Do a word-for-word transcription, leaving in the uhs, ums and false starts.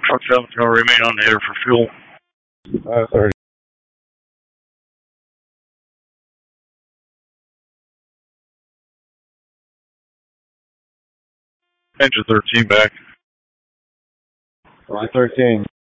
Truck seven is going to remain on the air for fuel. Uh, thirty. Engine thirteen back. Line thirteen.